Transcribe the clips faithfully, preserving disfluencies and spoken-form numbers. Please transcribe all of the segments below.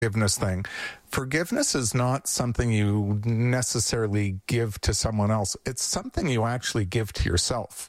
forgiveness thing. Forgiveness is not something you necessarily give to someone else. It's something you actually give to yourself.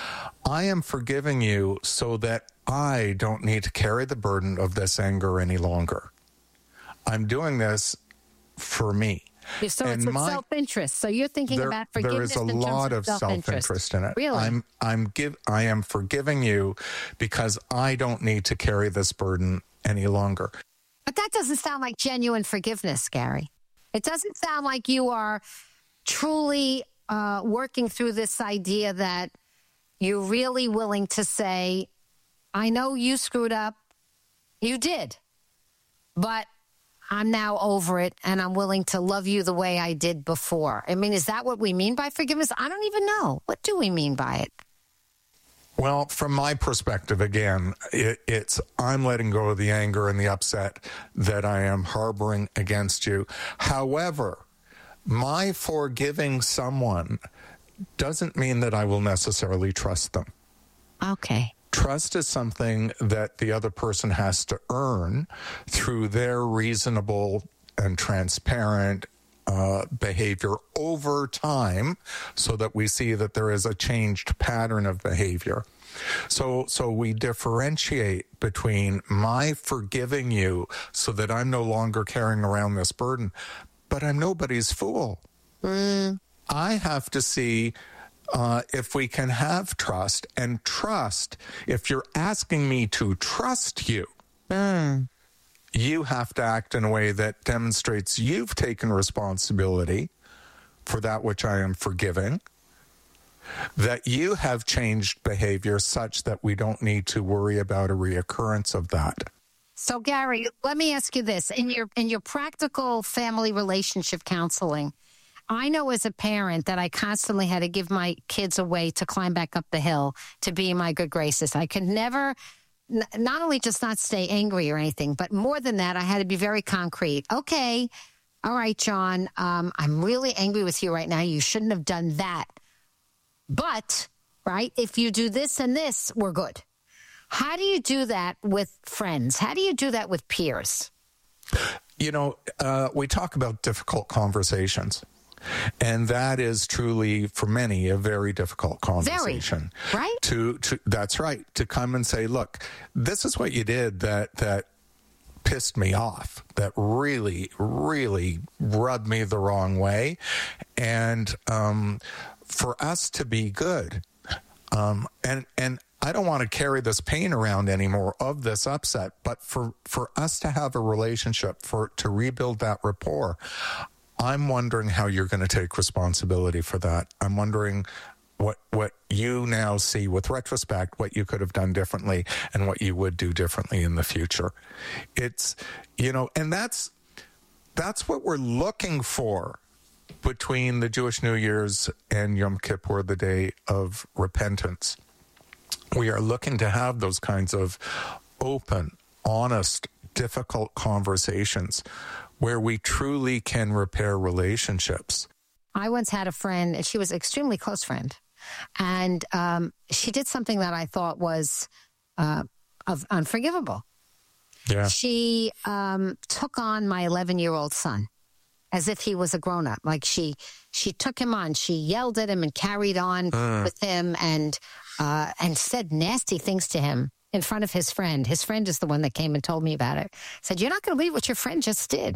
I am forgiving you so that I don't need to carry the burden of this anger any longer. I'm doing this for me. So and it's with my, self-interest. So you're thinking there, about forgiveness. There is a in lot terms of, of self-interest. self-interest in it. Really? I'm, I'm give, I am forgiving you because I don't need to carry this burden any longer. But that doesn't sound like genuine forgiveness, Gary. It doesn't sound like you are truly uh, working through this idea that you're really willing to say, I know you screwed up. You did. But I'm now over it, and I'm willing to love you the way I did before. I mean, is that what we mean by forgiveness? I don't even know. What do we mean by it? Well, from my perspective, again, it, it's I'm letting go of the anger and the upset that I am harboring against you. However, my forgiving someone doesn't mean that I will necessarily trust them. Okay. Trust is something that the other person has to earn through their reasonable and transparent uh, behavior over time, so that we see that there is a changed pattern of behavior. So, so we differentiate between my forgiving you so that I'm no longer carrying around this burden, but I'm nobody's fool. Mm. I have to see Uh, if we can have trust, and trust, if you're asking me to trust you, mm. you have to act in a way that demonstrates you've taken responsibility for that which I am forgiving, that you have changed behavior such that we don't need to worry about a reoccurrence of that. So, Gary, let me ask you this. In your in your practical family relationship counseling, I know as a parent that I constantly had to give my kids away to climb back up the hill to be in my good graces. I could never, n- not only just not stay angry or anything, but more than that, I had to be very concrete. Okay, all right, John, um, I'm really angry with you right now. You shouldn't have done that. But, right, if you do this and this, we're good. How do you do that with friends? How do you do that with peers? You know, uh, we talk about difficult conversations. And that is truly, for many, a very difficult conversation. Very, right? To, to that's right. To come and say, look, this is what you did that that pissed me off, that really, really rubbed me the wrong way. And um, for us to be good, um, and and I don't want to carry this pain around anymore of this upset, but for, for us to have a relationship, for to rebuild that rapport, I'm wondering how you're going to take responsibility for that. I'm wondering what what you now see with retrospect, what you could have done differently and what you would do differently in the future. It's, you know, and that's that's what we're looking for between the Jewish New Year's and Yom Kippur, the Day of Repentance. We are looking to have those kinds of open, honest, difficult conversations where we truly can repair relationships. I once had a friend, and she was an extremely close friend, and um, she did something that I thought was uh, of unforgivable. Yeah. She um, took on my eleven-year-old son as if he was a grown-up. Like she, she took him on. She yelled at him and carried on uh. with him, and uh, and said nasty things to him in front of his friend. His friend is the one that came and told me about it. Said, "You're not going to believe what your friend just did."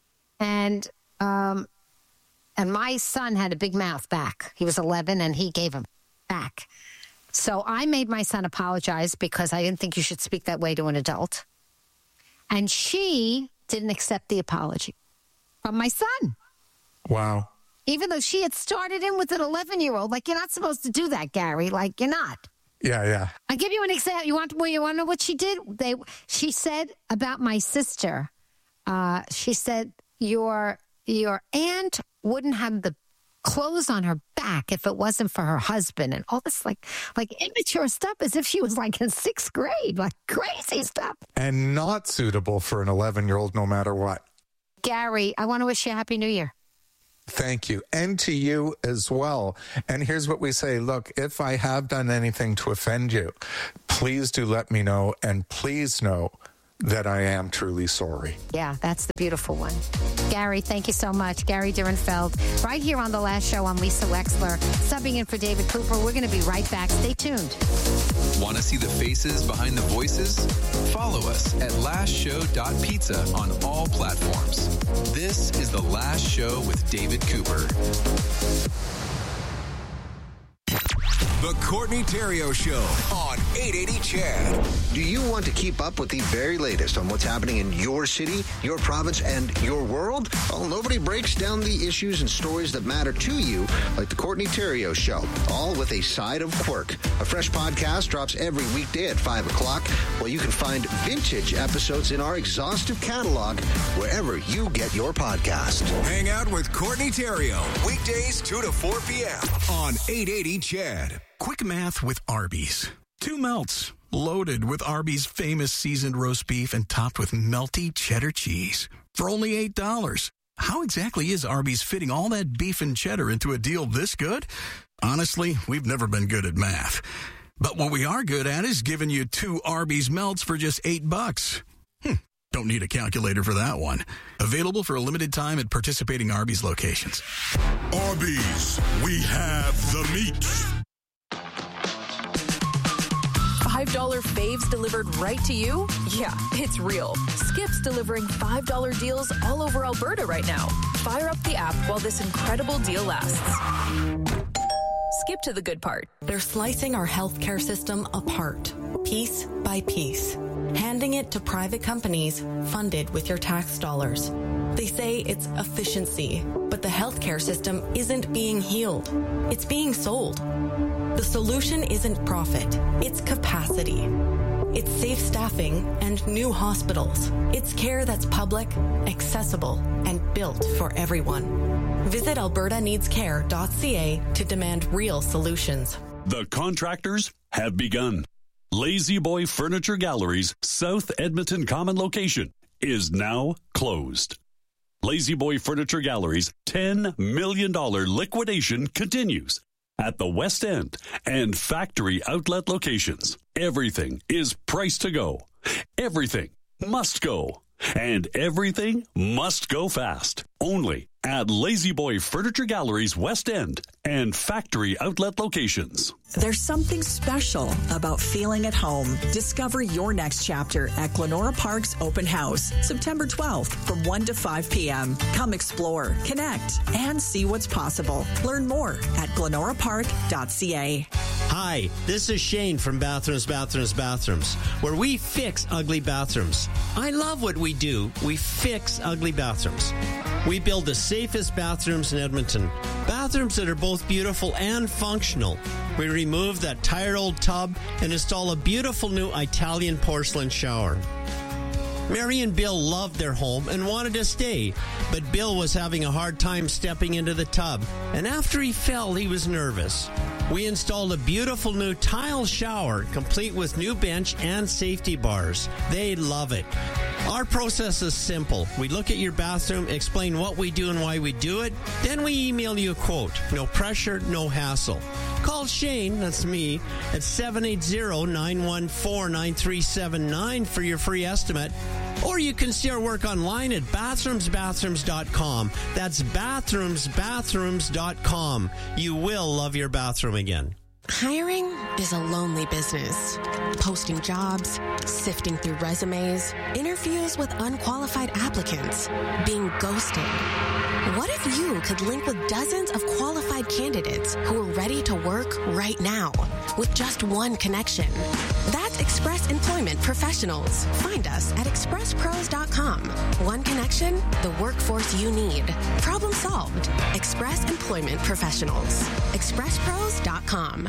And um, and my son had a big mouth back. He was eleven, and he gave him back. So I made my son apologize because I didn't think you should speak that way to an adult. And she didn't accept the apology from my son. Wow. Even though she had started in with an eleven-year-old. Like, you're not supposed to do that, Gary. Like, you're not. Yeah, yeah. I'll give you an example. You want, well, you want to know what she did? They, she said about my sister, uh, she said, your your aunt wouldn't have the clothes on her back if it wasn't for her husband, and all this like like immature stuff as if she was like in sixth grade, like crazy stuff. And not suitable for an eleven-year-old no matter what. Gary, I want to wish you a Happy New Year. Thank you. And to you as well. And here's what we say. Look, if I have done anything to offend you, please do let me know. And please know that I am truly sorry. Yeah, that's the beautiful one. Gary, thank you so much. Gary Dierenfeld, right here on The Last Show. I'm Lisa Wexler, subbing in for David Cooper. We're going to be right back. Stay tuned. Want to see the faces behind the voices? Follow us at last show dot pizza on all platforms. This is The Last Show with David Cooper. The Courtney Theriault Show on eight eighty C H A D. Do you want to keep up with the very latest on what's happening in your city, your province, and your world? Well, nobody breaks down the issues and stories that matter to you like The Courtney Theriault Show, all with a side of quirk. A fresh podcast drops every weekday at five o'clock, while you can find vintage episodes in our exhaustive catalog wherever you get your podcast. Hang out with Courtney Theriault, weekdays two to four p.m. on eight eighty C H A D. Quick math with Arby's. Two melts, loaded with Arby's famous seasoned roast beef and topped with melty cheddar cheese for only eight dollars. How exactly is Arby's fitting all that beef and cheddar into a deal this good? Honestly, we've never been good at math. But what we are good at is giving you two Arby's melts for just eight bucks. Hmm, don't need a calculator for that one. Available for a limited time at participating Arby's locations. Arby's, we have the meat. five dollar faves delivered right to you? Yeah, it's real. Skip's delivering five dollar deals all over Alberta right now. Fire up the app while this incredible deal lasts. Skip to the good part. They're slicing our healthcare system apart, piece by piece, handing it to private companies funded with your tax dollars. They say it's efficiency, but the healthcare system isn't being healed. It's being sold. The solution isn't profit, it's capacity. It's safe staffing and new hospitals. It's care that's public, accessible, and built for everyone. Visit alberta needs care dot c a to demand real solutions. The contractors have begun. Lazy Boy Furniture Gallery's South Edmonton Common location is now closed. Lazy Boy Furniture Gallery's ten million dollars liquidation continues at the West End and factory outlet locations. Everything is priced to go. Everything must go. And everything must go fast. Only at Lazy Boy Furniture Gallery's West End and factory outlet locations. There's something special about feeling at home. Discover your next chapter at Glenora Park's Open House, September twelfth from one to five p.m. Come explore, connect, and see what's possible. Learn more at glenora park dot c a. Hi, this is Shane from Bathrooms, Bathrooms, Bathrooms, where we fix ugly bathrooms. I love what we do. We fix ugly bathrooms. We build the safest bathrooms in Edmonton. Bathrooms that are both beautiful and functional. We remove that tired old tub and install a beautiful new Italian porcelain shower. Mary and Bill loved their home and wanted to stay, but Bill was having a hard time stepping into the tub, and after he fell, he was nervous. We installed a beautiful new tile shower, complete with new bench and safety bars. They love it. Our process is simple. We look at your bathroom, explain what we do and why we do it, then we email you a quote. No pressure, no hassle. Call Shane, that's me, at seven eight zero, nine one four, nine three seven nine for your free estimate. Or you can see our work online at bathrooms bathrooms dot com. That's bathrooms bathrooms dot com. You will love your bathroom again. Hiring is a lonely business. Posting jobs, sifting through resumes, interviews with unqualified applicants, being ghosted. What if you could link with dozens of qualified candidates who are ready to work right now with just one connection? That's Express Employment Professionals. Find us at express pros dot com. One connection, the workforce you need. Problem solved. Express Employment Professionals. express pros dot com.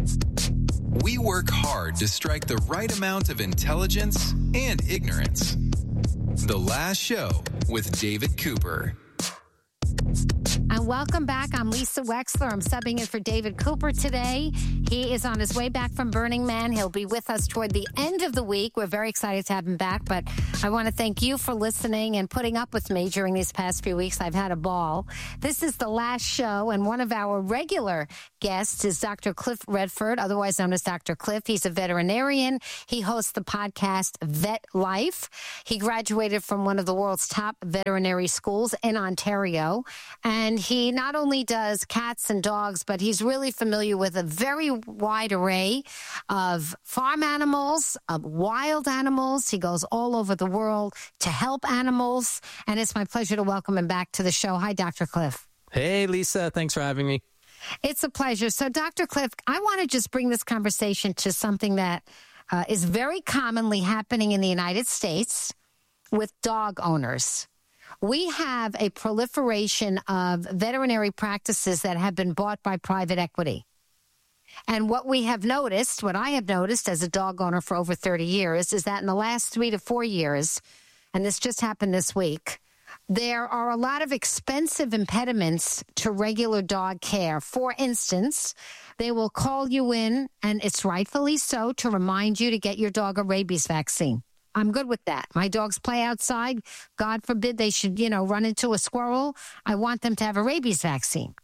We work hard to strike the right amount of intelligence and ignorance. The Last Show with David Cooper. I and welcome back. I'm Lisa Wexler. I'm subbing in for David Cooper today. He is on his way back from Burning Man. He'll be with us toward the end of the week. We're very excited to have him back, but I want to thank you for listening and putting up with me during these past few weeks. I've had a ball. This is the last show, and one of our regular guests is Doctor Cliff Redford, otherwise known as Doctor Cliff. He's a veterinarian. He hosts the podcast Vet Life. He graduated from one of the world's top veterinary schools in Ontario, and he not only does cats and dogs, but he's really familiar with a very wide array of farm animals, of wild animals. He goes all over the world to help animals, and it's my pleasure to welcome him back to the show. Hi, Doctor Cliff. Hey, Lisa. Thanks for having me. It's a pleasure. So, Doctor Cliff, I want to just bring this conversation to something that uh, is very commonly happening in the United States with dog owners. We have a proliferation of veterinary practices that have been bought by private equity. And what we have noticed, what I have noticed as a dog owner for over thirty years, is that in the last three to four years, and this just happened this week, there are a lot of expensive impediments to regular dog care. For instance, they will call you in, and it's rightfully so, to remind you to get your dog a rabies vaccine. I'm good with that. My dogs play outside. God forbid they should, you know, run into a squirrel. I want them to have a rabies vaccine.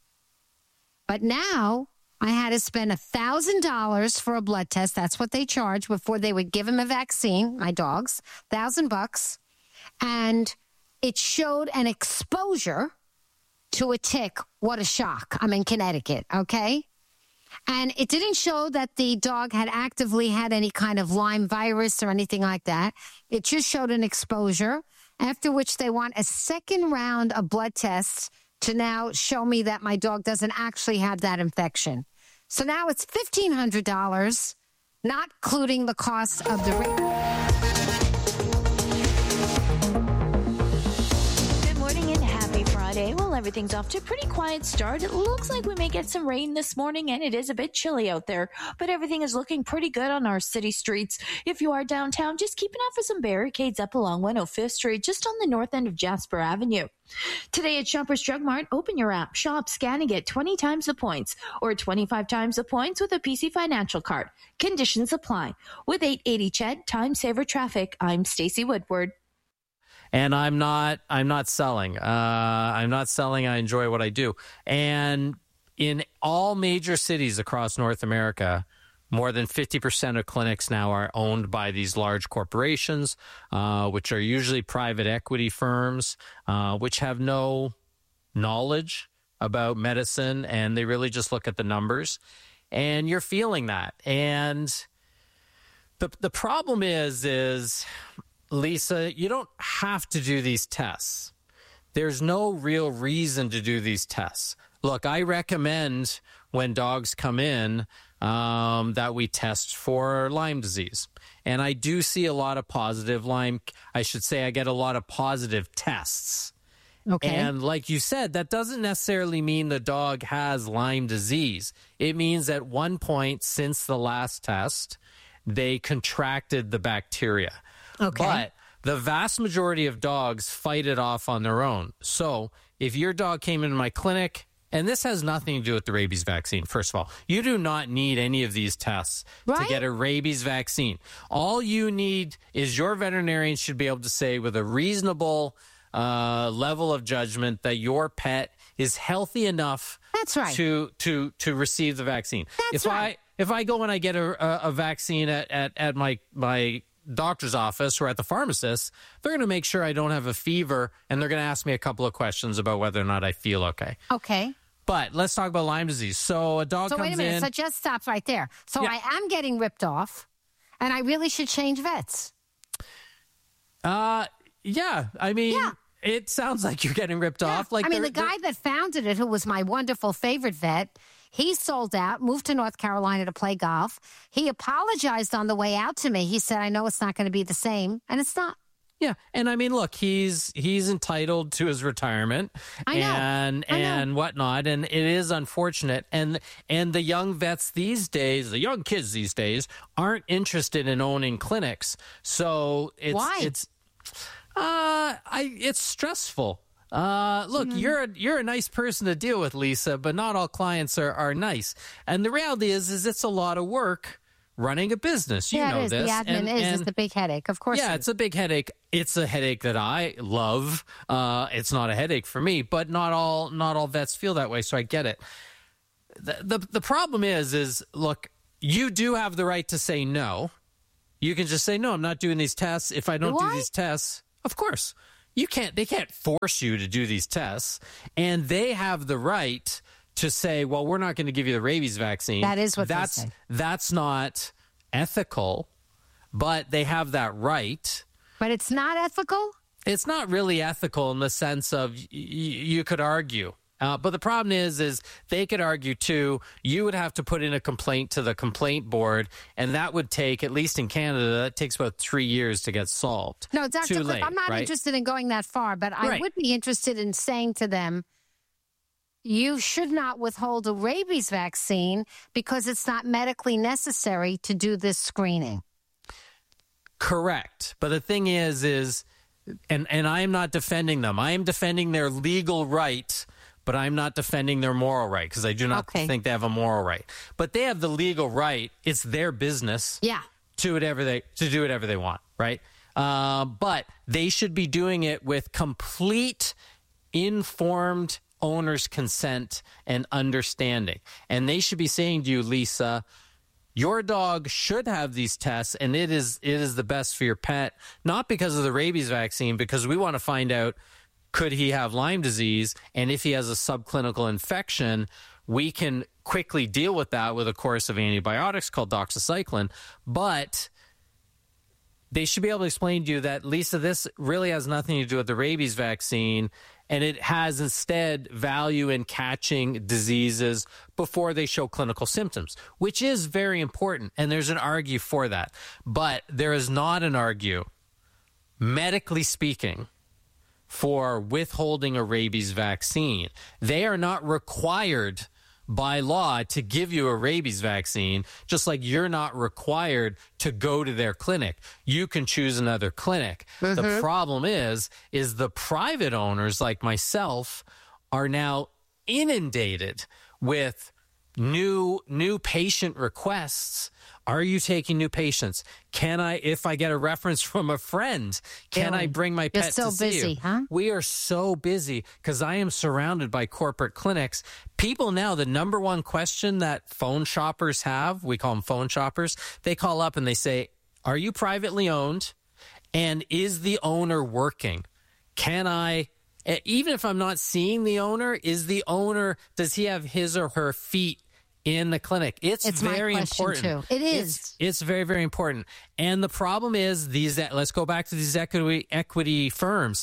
But now I had to spend one thousand dollars for a blood test. That's what they charge before they would give him a vaccine, my dogs, one thousand bucks. And it showed an exposure to a tick. What a shock. I'm in Connecticut, okay? And it didn't show that the dog had actively had any kind of Lyme virus or anything like that. It just showed an exposure, after which they want a second round of blood tests to now show me that my dog doesn't actually have that infection. So now it's fifteen hundred dollars, not including the cost of the rabies. Well, everything's off to a pretty quiet start. It looks like we may get some rain this morning, and it is a bit chilly out there, but everything is looking pretty good on our city streets. If you are downtown, just keep an eye for some barricades up along one oh fifth Street, just on the north end of Jasper Avenue. Today at Shoppers Drug Mart, open your app, shop, scan, and get twenty times the points or twenty-five times the points with a P C Financial Card. Conditions apply. With eight eighty C H E D, Time Saver Traffic, I'm Stacey Woodward. And I'm not, I'm not selling. Uh, I'm not selling. I enjoy what I do. And in all major cities across North America, more than fifty percent of clinics now are owned by these large corporations, uh, which are usually private equity firms, uh, which have no knowledge about medicine, and they really just look at the numbers. And you're feeling that. And the the problem is, is... Lisa, you don't have to do these tests. There's no real reason to do these tests. Look, I recommend when dogs come in um, that we test for Lyme disease. And I do see a lot of positive Lyme. I should say I get a lot of positive tests. Okay. And like you said, that doesn't necessarily mean the dog has Lyme disease. It means at one point since the last test, they contracted the bacteria. Okay. But the vast majority of dogs fight it off on their own. So if your dog came into my clinic, and this has nothing to do with the rabies vaccine, first of all, you do not need any of these tests right? to get a rabies vaccine. All you need is your veterinarian should be able to say with a reasonable uh, level of judgment that your pet is healthy enough That's right. to, to, to receive the vaccine. That's if right. I if I go and I get a, a, a vaccine at, at, at my my doctor's office or at the pharmacist, they're going to make sure I don't have a fever, and they're going to ask me a couple of questions about whether or not I feel okay. Okay. But let's talk about Lyme disease. So a dog so comes in. So wait a minute. In, so just stop right there. So yeah. I am getting ripped off, and I really should change vets. Uh, yeah. I mean, yeah. It sounds like you're getting ripped yeah. off. Like I mean, the guy that founded it, who was my wonderful favorite vet, he sold out, moved to North Carolina to play golf. He apologized on the way out to me. He said, I know it's not going to be the same. And it's not. Yeah. And I mean, look, he's he's entitled to his retirement I know. and I know. and whatnot. And it is unfortunate. And and the young vets these days, the young kids these days, aren't interested in owning clinics. So it's Why? it's uh I it's stressful. Uh, look, Mm-hmm. you're a, you're a nice person to deal with, Lisa, but not all clients are, are nice. And the reality is, is it's a lot of work running a business. You yeah, know it is. this. The admin and, is. and, It's a big headache. Of course. Yeah, it it's a big headache. It's a headache that I love. Uh, it's not a headache for me, but not all not all vets feel that way. So I get it. The, the the problem is, is look, you do have the right to say no. You can just say, no, I'm not doing these tests. If I don't Do do I? these tests, of course. You can't, they can't force you to do these tests. And they have the right to say, well, we're not going to give you the rabies vaccine. That is what they that's, say. That's not ethical, but they have that right. But it's not ethical? It's not really ethical in the sense of y- y- you could argue. Uh, but the problem is, is they could argue too. You would have to put in a complaint to the complaint board, and that would take, at least in Canada, that takes about three years to get solved. No, Doctor Too Cliff, late, I'm not right? interested in going that far, but I Right. would be interested in saying to them, you should not withhold a rabies vaccine because it's not medically necessary to do this screening. Correct. But the thing is, is, and, and I am not defending them. I am defending their legal right, but I'm not defending their moral right because I do not Okay. think they have a moral right. But they have the legal right. It's their business. Yeah. To whatever they to do whatever they want, right? Uh, but they should be doing it with complete informed owner's consent and understanding. And they should be saying to you, Lisa, your dog should have these tests, and it is it is the best for your pet, not because of the rabies vaccine, because we want to find out, could he have Lyme disease? And if he has a subclinical infection, we can quickly deal with that with a course of antibiotics called doxycycline. But they should be able to explain to you that, Lisa, this really has nothing to do with the rabies vaccine, and it has instead value in catching diseases before they show clinical symptoms, which is very important. And there's an argue for that. But there is not an argue, medically speaking, for withholding a rabies vaccine. They are not required by law to give you a rabies vaccine, just like you're not required to go to their clinic. You can choose another clinic. The Mhm. problem is, is the private owners like myself are now inundated with new new patient requests. Are you taking new patients? Can I, if I get a reference from a friend, can Really? I bring my You're pet so to see busy, you? huh? We are so busy because I am surrounded by corporate clinics. People now, the number one question that phone shoppers have, we call them phone shoppers, they call up and they say, are you privately owned? And is the owner working? Can I, eh, even if I'm not seeing the owner, is the owner, does he have his or her feet in the clinic? It's, It's my very question, important. too. It is. It's, it's very, very important. And the problem is these, let's go back to these equity, equity firms.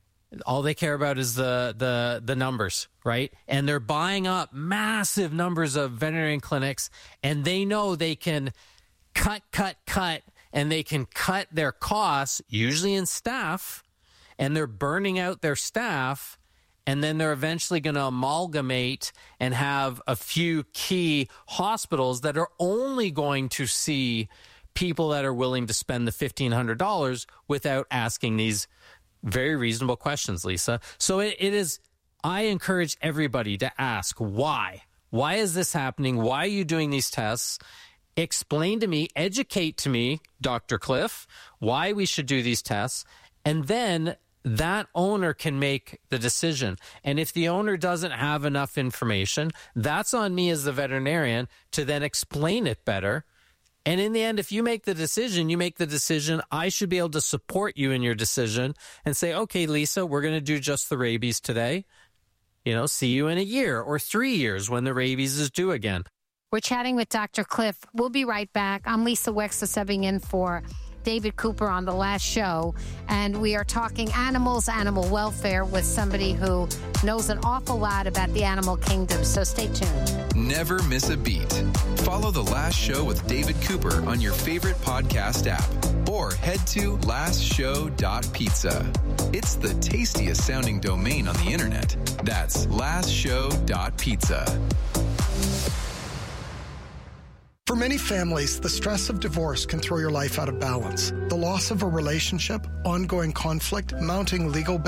All they care about is the, the, the numbers, right? And they're buying up massive numbers of veterinary clinics, and they know they can cut, cut, cut, and they can cut their costs, usually in staff, and they're burning out their staff. And then they're eventually going to amalgamate and have a few key hospitals that are only going to see people that are willing to spend the fifteen hundred dollars without asking these very reasonable questions, Lisa. So it, it is, I encourage everybody to ask why. Why is this happening? Why are you doing these tests? Explain to me, educate to me, Doctor Cliff, why we should do these tests. And then that owner can make the decision. And if the owner doesn't have enough information, that's on me as the veterinarian to then explain it better. And in the end, if you make the decision, you make the decision. I should be able to support you in your decision and say, okay, Lisa, we're going to do just the rabies today. You know, see you in a year or three years when the rabies is due again. We're chatting with Doctor Cliff. We'll be right back. I'm Lisa Wexler, subbing in for David Cooper on the last show, and we are talking animals, animal welfare with somebody who knows an awful lot about the animal kingdom. So stay tuned. Never miss a beat. Follow The Last Show with David Cooper on your favorite podcast app or head to last show dot pizza. It's the tastiest sounding domain on the internet. That's last show dot pizza. For many families, the stress of divorce can throw your life out of balance. The loss of a relationship, ongoing conflict, mounting legal bills,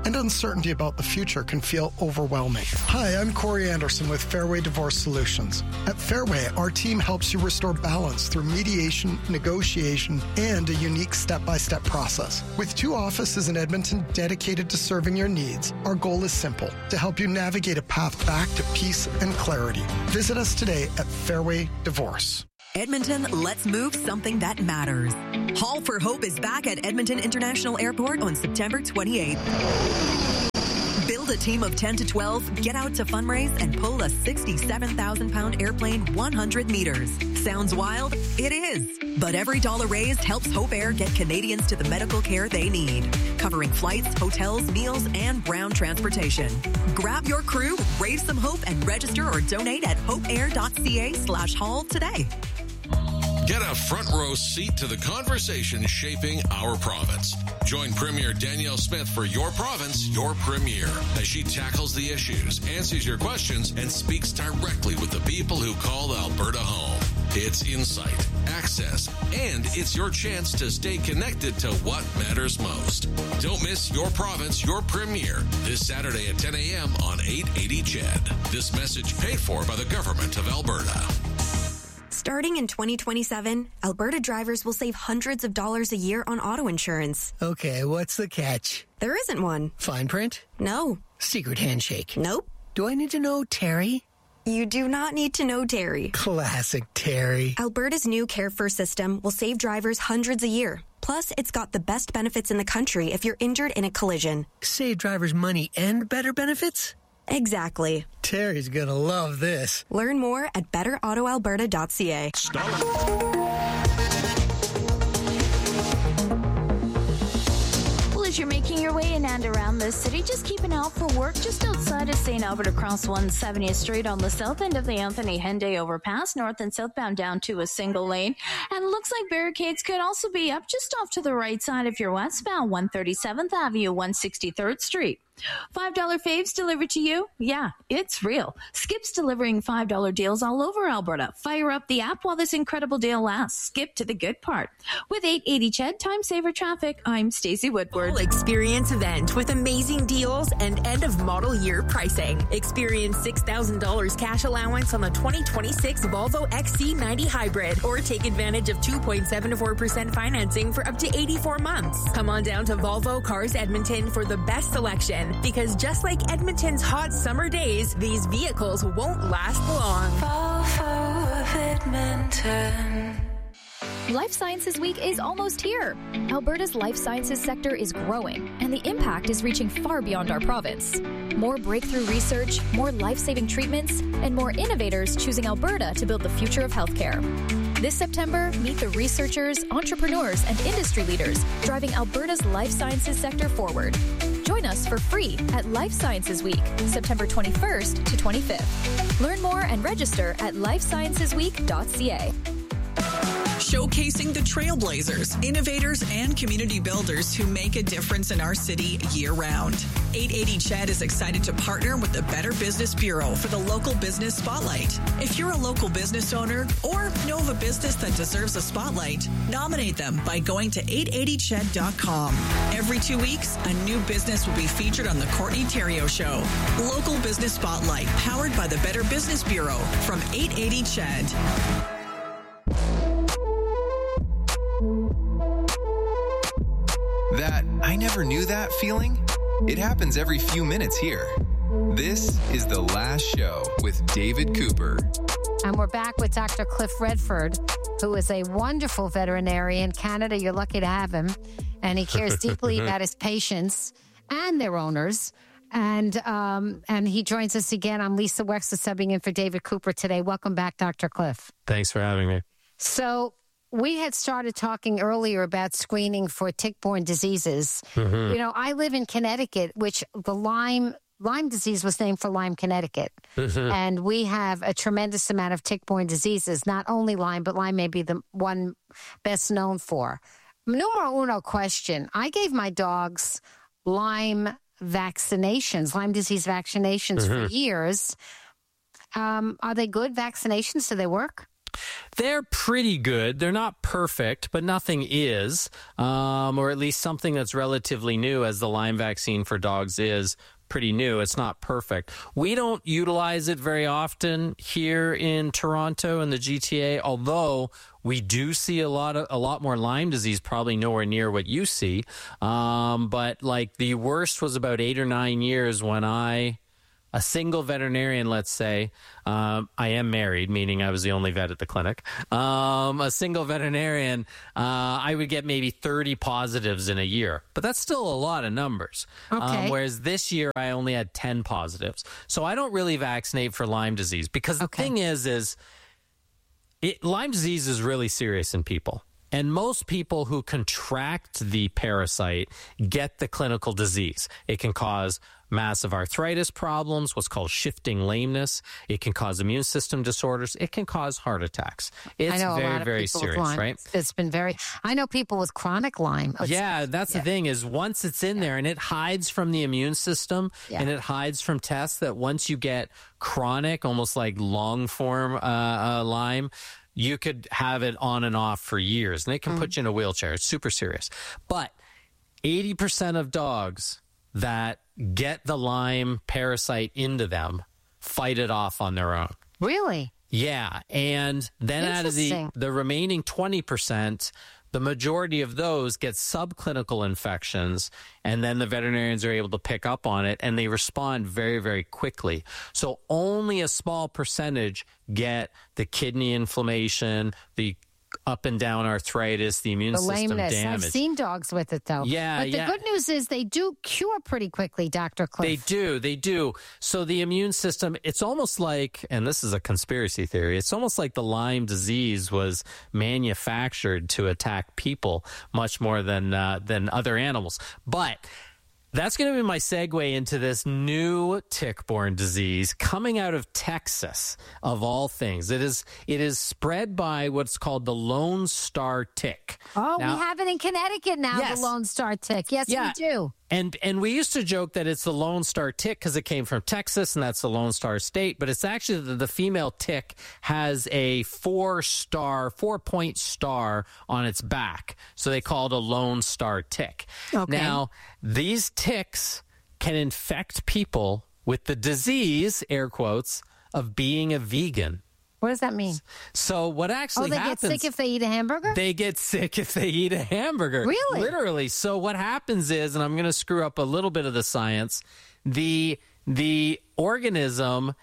and uncertainty about the future can feel overwhelming. Hi, I'm Corey Anderson with Fairway Divorce Solutions. At Fairway, our team helps you restore balance through mediation, negotiation, and a unique step-by-step process. With two offices in Edmonton dedicated to serving your needs, our goal is simple, to help you navigate a path back to peace and clarity. Visit us today at Fairway Divorce. Edmonton, let's move something that matters. Haul for Hope is back at Edmonton International Airport on September twenty-eighth. Build a team of ten to twelve, get out to fundraise, and pull a sixty-seven thousand pound airplane one hundred meters. Sounds wild? It is. But every dollar raised helps Hope Air get Canadians to the medical care they need, covering flights, hotels, meals, and ground transportation. Grab your crew, raise some hope, and register or donate at hopeair.ca slash haul today. Get a front row seat to the conversation shaping our province. Join Premier Danielle Smith for Your Province, Your Premier, as she tackles the issues, answers your questions, and speaks directly with the people who call Alberta home. It's insight, access, and it's your chance to stay connected to what matters most. Don't miss Your Province, Your Premier this Saturday at ten a.m. on eight eighty C H E D. This message paid for by the Government of Alberta. Starting in twenty twenty-seven, Alberta drivers will save hundreds of dollars a year on auto insurance. Okay, what's the catch? There isn't one. Fine print? No. Secret handshake? Nope. Do I need to know Terry? You do not need to know Terry. Classic Terry. Alberta's new Care First system will save drivers hundreds a year. Plus, it's got the best benefits in the country if you're injured in a collision. Save drivers money and better benefits? Exactly. Terry's gonna love this. Learn more at better auto alberta dot c a. Well, as you're making your way in and around the city, just keep an eye out for work just outside of Saint Albert across one hundred seventieth Street on the south end of the Anthony Henday overpass, north and southbound down to a single lane. And it looks like barricades could also be up just off to the right side if you're westbound, one thirty-seventh Avenue, one hundred sixty-third Street. five dollar faves delivered to you? Yeah, it's real. Skip's delivering five dollar deals all over Alberta. Fire up the app while this incredible deal lasts. Skip to the good part. With eight eighty C H E D Time Saver Traffic, I'm Stacey Woodward. Experience event with amazing deals and end of model year pricing. Experience six thousand dollars cash allowance on the twenty twenty-six Volvo X C ninety Hybrid, or take advantage of two point seven four percent financing for up to eighty-four months. Come on down to Volvo Cars Edmonton for the best selection, because just like Edmonton's hot summer days, these vehicles won't last long. Volvo of Edmonton. Life Sciences Week is almost here. Alberta's life sciences sector is growing, and the impact is reaching far beyond our province. More breakthrough research, more life-saving treatments, and more innovators choosing Alberta to build the future of healthcare. This September, meet the researchers, entrepreneurs, and industry leaders driving Alberta's life sciences sector forward. Join us for free at Life Sciences Week, September twenty-first to twenty-fifth. Learn more and register at life sciences week dot c a. Showcasing the trailblazers, innovators, and community builders who make a difference in our city year-round. eight eighty C H E D is excited to partner with the Better Business Bureau for the Local Business Spotlight. If you're a local business owner or know of a business that deserves a spotlight, nominate them by going to eight eighty C H E D dot com. Every two weeks, a new business will be featured on the Courtney Theriault Show. Local Business Spotlight, powered by the Better Business Bureau from eight eighty C H E D. That I never knew that feeling? It happens every few minutes here. This is The Last Show with David Cooper. And we're back with Doctor Cliff Redford, who is a wonderful veterinarian. Canada, you're lucky to have him. And he cares deeply about his patients and their owners. And um, and he joins us again. I'm Lisa Wexler, subbing in for David Cooper today. Welcome back, Doctor Cliff. Thanks for having me. So we had started talking earlier about screening for tick-borne diseases. Mm-hmm. You know, I live in Connecticut, which the Lyme Lyme disease was named for Lyme, Connecticut. Mm-hmm. And we have a tremendous amount of tick-borne diseases, not only Lyme, but Lyme may be the one best known for. Numero uno question. I gave my dogs Lyme vaccinations, Lyme disease vaccinations mm-hmm. for years. Um, are they good vaccinations? Do they work? They're pretty good. They're not perfect, but nothing is, um, or at least something that's relatively new, as the Lyme vaccine for dogs is pretty new. It's not perfect. We don't utilize it very often here in Toronto and the G T A, although we do see a lot of a lot more Lyme disease, probably nowhere near what you see. Um, but like the worst was about eight or nine years when I... A single veterinarian, let's say, um, I am married, meaning I was the only vet at the clinic. Um, a single veterinarian, uh, I would get maybe thirty positives in a year. But that's still a lot of numbers. Okay. Um, whereas this year, I only had ten positives. So I don't really vaccinate for Lyme disease. Because the Okay. thing is, is it, Lyme disease is really serious in people. And most people who contract the parasite get the clinical disease. It can cause massive arthritis problems, what's called shifting lameness. It can cause immune system disorders. It can cause heart attacks. It's I know very, a lot of very people serious, with Lyme. right? It's been very. I know people with chronic Lyme. It's- Yeah, that's yeah. the thing is once it's in there and it hides from the immune system Yeah. and it hides from tests, that once you get chronic, almost like long form uh, uh, Lyme, you could have it on and off for years, and it can Mm. put you in a wheelchair. It's super serious. But eighty percent of dogs that get the Lyme parasite into them fight it off on their own. Really? Yeah. And then out of the, Interesting. the remaining twenty percent, the majority of those get subclinical infections, and then the veterinarians are able to pick up on it, and they respond very, very quickly. So only a small percentage get the kidney inflammation, the up and down arthritis, the immune The system lameness. damage. I've seen dogs with it, though. Yeah, But the yeah. good news is they do cure pretty quickly, Doctor Cliff. They do, they do. So the immune system, it's almost like, and this is a conspiracy theory, it's almost like the Lyme disease was manufactured to attack people much more than uh, than other animals. But that's going to be my segue into this new tick-borne disease coming out of Texas, of all things. It is it is spread by what's called the Lone Star tick. Oh, Now- we have it in Connecticut now, Yes. the Lone Star tick. Yes, Yeah. we do. And and we used to joke that it's the Lone Star tick because it came from Texas and that's the Lone Star state. But it's actually the, the female tick has a four star, four point star on its back. So they call it a Lone Star tick. Okay. Now, these ticks can infect people with the disease, air quotes, of being a vegan. What does that mean? So what actually oh, they happens? get sick if they eat a hamburger? They get sick if they eat a hamburger. Really? Literally. So what happens is, and I'm going to screw up a little bit of the science, the the organism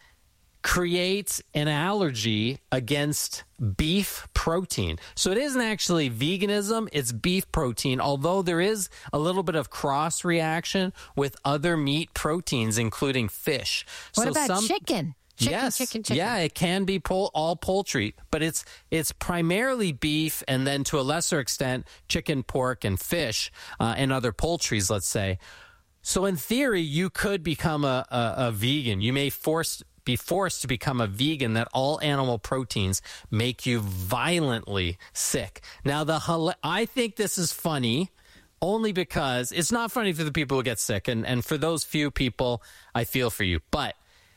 creates an allergy against beef protein. So it isn't actually veganism, it's beef protein, although there is a little bit of cross reaction with other meat proteins, including fish. What so about some, chicken? Chicken, yes. chicken, chicken. Yeah, it can be pol- all poultry, but it's it's primarily beef, and then to a lesser extent, chicken, pork, and fish, uh, and other poultries, let's say. So in theory, you could become a, a, a vegan. You may force be forced to become a vegan, that all animal proteins make you violently sick. Now, the hila- I think this is funny only because it's not funny for the people who get sick, and, and for those few people, I feel for you. But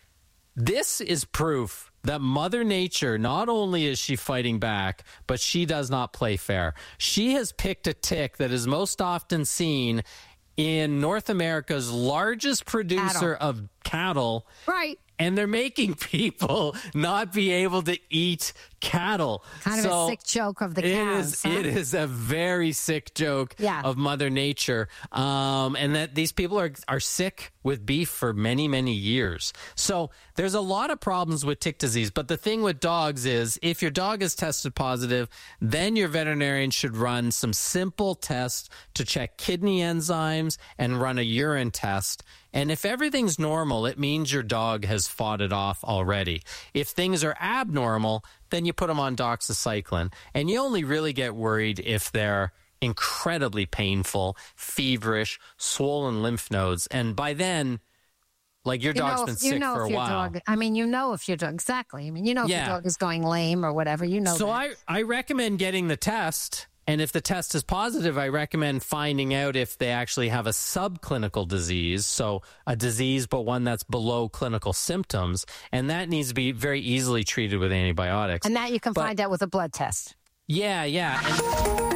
this is proof that Mother Nature, not only is she fighting back, but she does not play fair. She has picked a tick that is most often seen in North America's largest producer Cattle. of cattle. Right. And they're making people not be able to eat cattle. Kind of So a sick joke of the it cows. is, huh? it is a very sick joke Yeah. of Mother Nature. Um, and that these people are, are sick with beef for many, many years. So there's a lot of problems with tick disease. But the thing with dogs is if your dog is tested positive, then your veterinarian should run some simple tests to check kidney enzymes and run a urine test. And if everything's normal, it means your dog has fought it off already. If things are abnormal, then you put them on doxycycline. And you only really get worried if they're incredibly painful, feverish, swollen lymph nodes. And by then, like your You dog's know been if- you sick know for a if your while. Dog, I mean, you know if your dog, exactly. I mean, you know if Yeah. your dog is going lame or whatever, you know So that. I, I recommend getting the test And if the test is positive, I recommend finding out if they actually have a subclinical disease, so a disease but one that's below clinical symptoms, and that needs to be very easily treated with antibiotics. And that you can but, find out with a blood test. Yeah, yeah. And-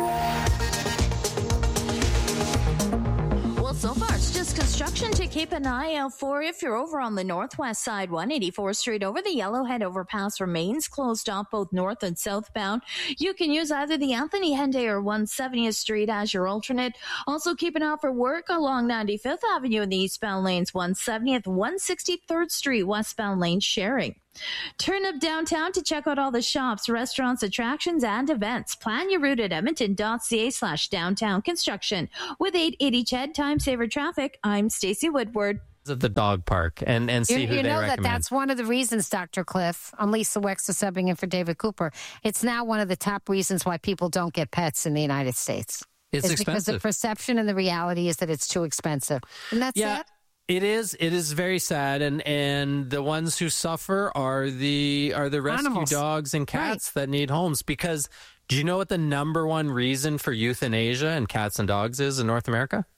So far, it's just construction to keep an eye out for. If you're over on the northwest side, one eighty-fourth Street over the Yellowhead overpass remains closed off both north and southbound. You can use either the Anthony Henday or one seventieth Street as your alternate. Also keep an eye out for work along ninety-fifth Avenue in the eastbound lanes, one seventieth, one sixty-third Street westbound lane sharing. Turn up downtown to check out all the shops, restaurants, attractions, and events. Plan your route at edmonton.ca slash downtown construction. With eight eighty C H E D Time Saver Traffic, I'm Stacey Woodward. At the dog park and, and see you, who you they know recommend. that that's one of the reasons, Doctor Cliff. I'm Lisa Wexler subbing in for David Cooper. It's now one of the top reasons why people don't get pets in the United States. It's, it's because the expensive. perception and the reality is that it's too expensive. And that's Yeah. it. It is. It is very sad, and, and the ones who suffer are the are the rescue Animals. dogs and cats that need homes. Because do you know what the number one reason for euthanasia and cats and dogs is in North America?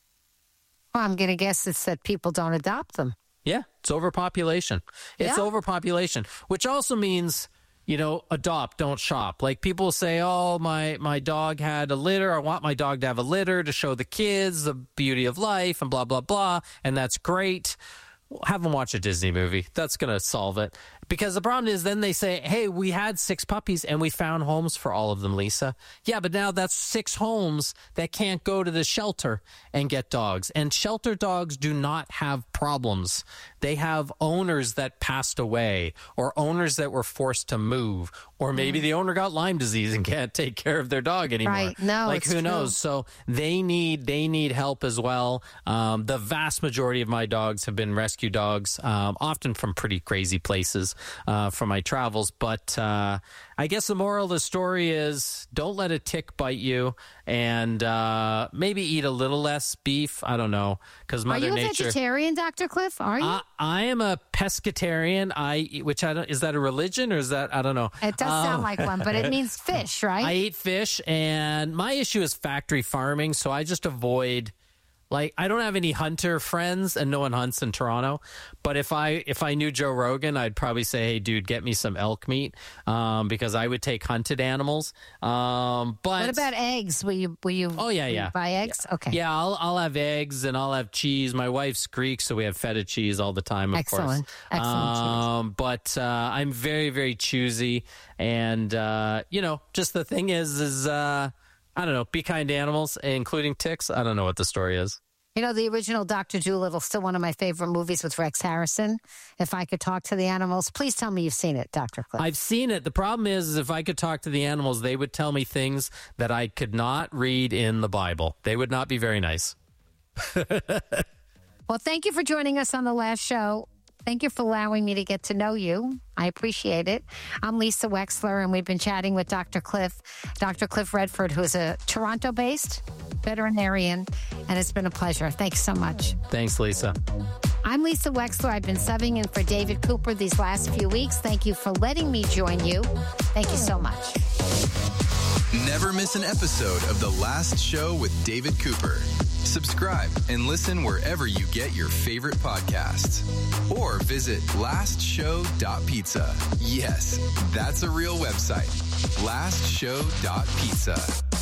Well, I'm going to guess it's that people don't adopt them. Yeah, it's overpopulation. It's Yeah. overpopulation, which also means, you know, adopt, don't shop. Like people say, oh, my, my dog had a litter. I want my dog to have a litter to show the kids the beauty of life and blah, blah, blah. And that's great. Well, have them watch a Disney movie. That's going to solve it. Because the problem is then they say, hey, we had six puppies and we found homes for all of them, Lisa. Yeah, but now that's six homes that can't go to the shelter and get dogs. And shelter dogs do not have problems. They have owners that passed away or owners that were forced to move. Or maybe Mm. the owner got Lyme disease and can't take care of their dog anymore. Right. No, like it's who true. knows? So they need they need help as well. Um, the vast majority of my dogs have been rescue dogs, um, often from pretty crazy places uh, from my travels. But uh, I guess the moral of the story is don't let a tick bite you, and uh, maybe eat a little less beef. I don't know, because Are Mother you a Nature. vegetarian, Doctor Cliff? Are you? I, I am a pescatarian. I which I don't is that a religion or is that I don't know. It does sound Um, like one, but it means fish, right? I eat fish, and my issue is factory farming, so I just avoid. Like, I don't have any hunter friends, and no one hunts in Toronto. But if I if I knew Joe Rogan, I'd probably say, "Hey, dude, get me some elk meat," um, because I would take hunted animals. Um, but what about eggs? Will you? Will you? Oh yeah, will you yeah. buy eggs? Okay. Yeah, I'll I'll have eggs and I'll have cheese. My wife's Greek, so we have feta cheese all the time. Of Excellent. course. Excellent Um, but uh, I'm very very choosy, and uh, you know, just the thing is, is uh, I don't know. Be kind to animals, including ticks. I don't know what the story is. You know, the original Doctor Dolittle, still one of my favorite movies with Rex Harrison. If I Could Talk to the Animals, please tell me you've seen it, Doctor Cliff. I've seen it. The problem is, is if I could talk to the animals, they would tell me things that I could not read in the Bible. They would not be very nice. Well, thank you for joining us on the last show. Thank you for allowing me to get to know you. I appreciate it. I'm Lisa Wexler, and we've been chatting with Doctor Cliff, Doctor Cliff Redford, who's a Toronto-based veterinarian, and it's been a pleasure. Thanks so much. Thanks, Lisa. I'm Lisa Wexler. I've been subbing in for David Cooper these last few weeks. Thank you for letting me join you. Thank you so much. Never miss an episode of The Last Show with David Cooper. Subscribe and listen wherever you get your favorite podcasts. Or visit last show dot pizza. Yes, that's a real website. last show dot pizza.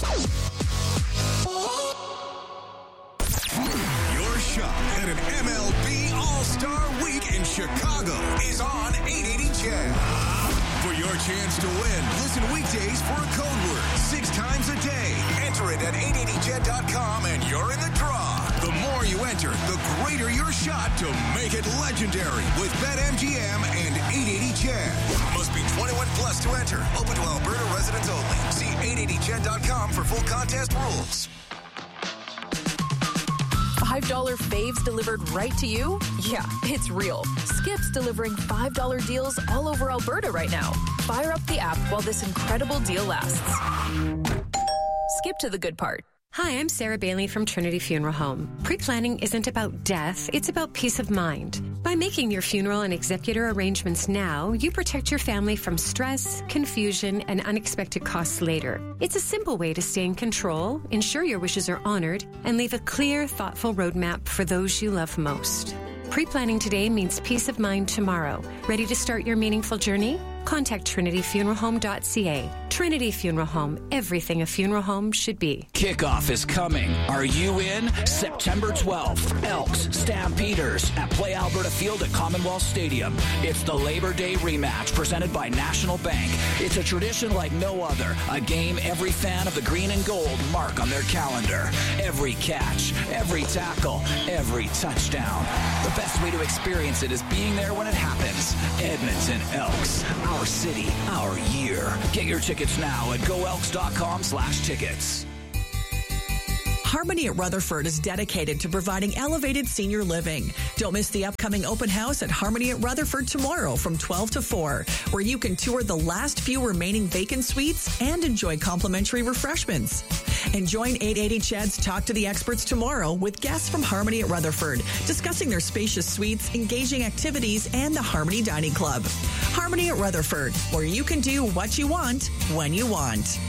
Your shot at an M L B All-Star Week in Chicago is on eight eighty C H E D. For your chance to win, listen weekdays for a code word six times a day. Enter it at eight eighty C H E D dot com and you're in the draw. The more you enter, the greater your shot to make it legendary with BetMGM and eight eighty C H E D. Must be twenty-one plus to enter. Open to Alberta residents only. See eight eighty C H E D dot com for full contest rules. five dollar faves delivered right to you? Yeah, it's real. Skip's delivering five dollar deals all over Alberta right now. Fire up the app while this incredible deal lasts. Skip to the good part. Hi, I'm Sarah Bailey from Trinity Funeral Home. Pre-planning isn't about death, it's about peace of mind. By making your funeral and executor arrangements now, you protect your family from stress, confusion, and unexpected costs later. It's a simple way to stay in control, ensure your wishes are honored, and leave a clear, thoughtful roadmap for those you love most. Pre-planning today means peace of mind tomorrow. Ready to start your meaningful journey? Contact trinity funeral home dot c a. Trinity Funeral Home, everything a funeral home should be. Kickoff is coming. Are you in? September twelfth, Elks Stampeders at Play Alberta Field at Commonwealth Stadium. It's the Labor Day rematch presented by National Bank. It's a tradition like no other. A game every fan of the green and gold mark on their calendar. Every catch, every tackle, every touchdown. The best way to experience it is being there when it happens. Edmonton Elks, our city, our year. Get your tickets now at go elks dot com slash tickets. Harmony at Rutherford is dedicated to providing elevated senior living. Don't miss the upcoming open house at Harmony at Rutherford tomorrow from twelve to four, where you can tour the last few remaining vacant suites and enjoy complimentary refreshments. And join eight eighty C H E D's Talk to the Experts tomorrow with guests from Harmony at Rutherford, discussing their spacious suites, engaging activities, and the Harmony Dining Club. Harmony at Rutherford, where you can do what you want, when you want.